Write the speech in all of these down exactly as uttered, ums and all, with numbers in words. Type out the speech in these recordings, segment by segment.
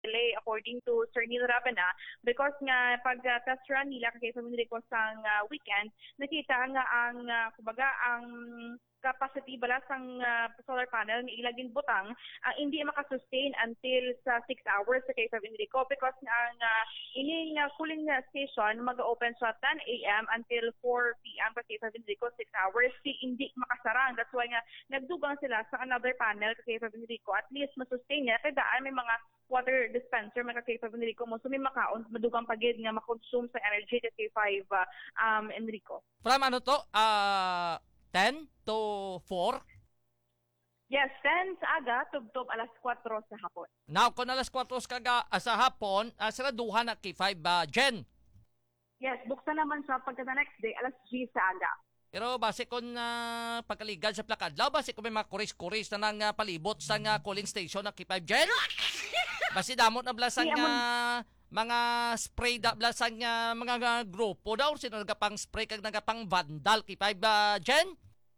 delay according to Sir Neil Rabana because nga pag uh, test run nila kay family ko sa uh, weekend nakita nga ang uh, kumbaga ang capacity bala sang uh, solar panel nga ilagin butang uh, hindi makasustain until sa six hours sa kay family ko because ang uh, ining uh, cooling uh, station mag-open sa ten a m until four p m kay family ko six hours si hindi makasarang. That's why nga nagdugang sila sa another panel kay family ko at least masustain niya kaya daan may mga water dispenser mga capability ko mo so may makaon madugang pagid nga makonsume sa energy kay five uh, um Enrico. From ano to? Uh, ten to four? Yes, ten sa aga tubtob alas kwatro sa hapon. Now, kung alas kwatro kaga uh, sa hapon, uh, siraduhan na kay five uh, Jen. Yes, buksan naman siya pagka the next day alas G sa aga. Pero base kung uh, pagkaligad sa plakadlaw, base kung may mga kuris-kuris na nang uh, palibot sa uh, cooling station ng K five Gen. Base damot na blasang uh, mga spray da blasang uh, mga uh, grupo daw. Sino nagapang spray kag nagapang vandal K five uh, Gen?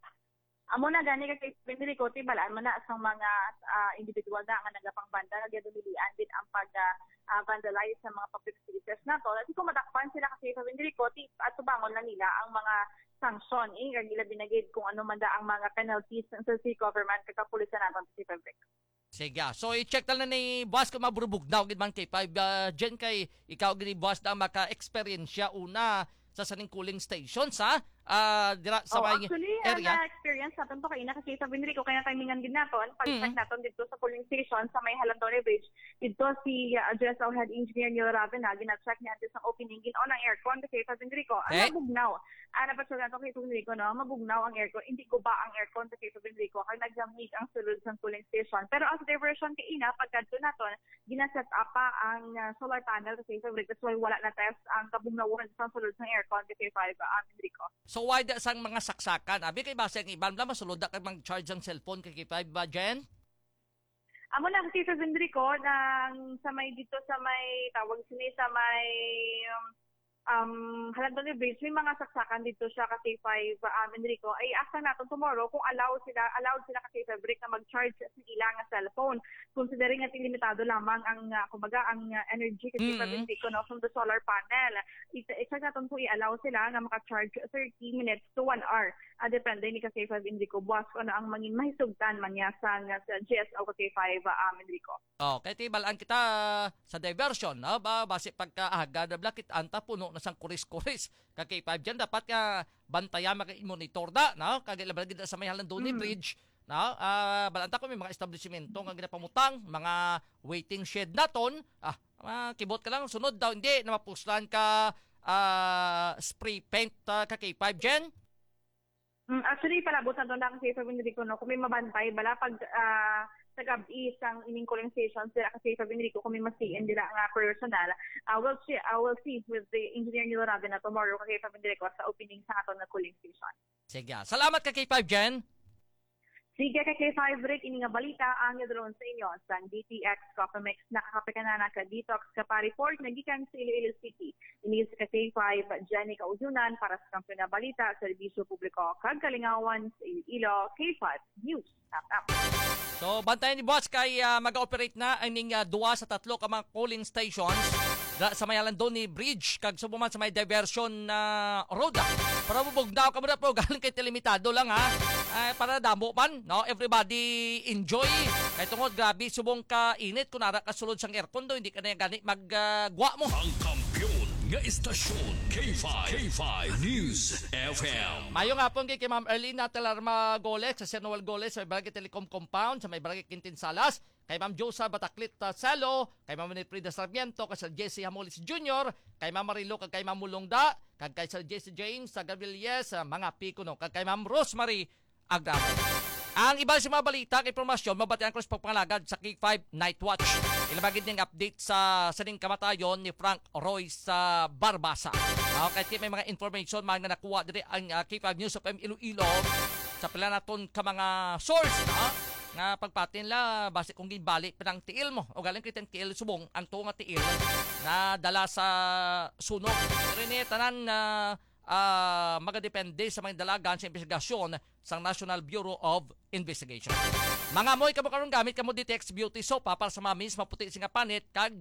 Amo na gani ka kay pinili ko tibalaan man na sa mga uh, individual na nga nagapang banda nga dumilian din ang pag uh, uh, vandalize sa mga public spaces na to. At kung matakpan sila kasi sa pinili ko at tubangon na nila ang mga sanction eh nila binagid kung ano man da ang mga penalties sa city government kakapulisan naton sa Pembrek. Sige. So i-check tal na ni boss kung maburubog daw gid man K five uh, Gen kay ikaw gid boss da maka-experience una sa saning cooling stations ha. Uh, dira sa oh, may actually, area. Actually, experience natin to kayo na kasi sa binili ko kaya timingan din natin. Pag-check mm-hmm. natin dito sa cooling station sa may Halandone Bridge. Dito si uh, J S L Head Engineer Neil Ravena, gina-check niya dito sa opening gin-on ang aircon kasi sa binili ko, ang eh? mabugnaw. Ano pa siya natin kay sa binili ko, no? Mabugnaw ang aircon. Hindi ko ba ang aircon kasi sa binili ko kaya nag-jamig ang sulod sa cooling station. Pero as diversion kay ina, pagkadto natin, gina-set up pa ang uh, solar panel kasi sa binili. That's why wala na test ang kabugnawan sa sulod sa aircon kasi five uh, binili ko. So why da sang mga saksakan? Abi kay base ang iban bla masulod da kag mag-charge ang cellphone kay K five ba Jen? Amo na kasi sa Zindri ko nang sa may dito sa may tawag sini sa may um, um Halandone Bridge may mga saksakan dito siya kasi five um, Enrico ay asa natin tomorrow kung allow sila allowed sila kasi sa break na mag-charge sa ilang cellphone considering at limitado lamang ang uh, kumbaga ang uh, energy kasi mm-hmm. Enrico no from the solar panel i-check natin kung i-allow sila na maka-charge thirty minutes to one hour uh, depende ni kasi five Enrico boss kung ano ang mangin mahisugtan man niya sa, sa G S L kasi five um, Enrico. Oh, kay tibalaan kita sa diversion no ba base pagkaaga na blakit anta puno na sang kuris-kuris kag K five Gen dapat ka bantaya maka-monitor da no kag laban gid sa may Halandone mm. Bridge no uh, balanta ko may mga establishmento nga ginapamutang mga waiting shed naton ah uh, kibot ka lang sunod daw hindi na mapuslan ka uh, spray paint uh, ka K five Gen. Mm, actually palabot na doon na kasi sabi ni ko no kung may mabantay bala pag uh, sa gabi isang ining cooling station sila kasi sabi ni ko kung may masiin nila nga personal I uh, will see I will see with the engineer Neil Ravena tomorrow kasi sabi ni ko sa opening sa aton na cooling station. Sige salamat ka K five Gen. Sige ka K five Rick ini nga balita ang yadron sa inyo sa D T X Coffee Mix nakakapekanana ka detox ka pa report nagikan sa Iloilo City ini sa K five Jenny Kaujunan para sa kampiyon na balita sa serbisyo publiko kag kalingawan sa Iloilo K five News Tap Tap. So bantayan ni boss kay uh, mag-operate na aning uh, duwa sa tatlo ka mga cooling stations sa may Halandone Bridge kag subuman sa may diversion na uh, road para bubugnaw ka mo na po galing kay limitado lang ha ay para damo man no everybody enjoy kay tungod grabe subong ka init kun ara ka sulod sang aircon do hindi ka na gani maggwa uh, mo ang kampiyon nga istasyon K five K five News F M. Mayo nga pong kay Ma'am Erlina Telarma Golex sa Senual Golex sa Barangay Telecom Compound sa may Barangay Quintin Salas kay Ma'am Josa Bataklit uh, Salo kay Ma'am Frida Sarmiento kay Sir Jesse Hamolis Junior kay Ma'am Marilo kag kay Ma'am Mulongda kag kay Sir Jesse James sa Gavilles uh, mga pikuno kag kay Ma'am Rosemary Agramo. Ang iba sa mga balita kay impormasyon mabatian ko sa pagpangalagad sa K five Night Watch. Ilabagid niyang update sa saning kamatayon ni Frank Roy sa Barbasa. Okay, may mga information mga nakuha diri ang uh, K five News of M Iloilo sa pila naton ka mga source na nga pagpatin la base kung gibalik pa ng tiil mo o galing kitang tiil subong ang tuwa nga tiil na dala sa sunog. Pero ni tanan na uh, uh, magadepende sa mga dalagan sa investigasyon sa National Bureau of Investigation. Mga moy kamo karon gamit kamo D T X Beauty Soap para sa mamis maputi singa panit kag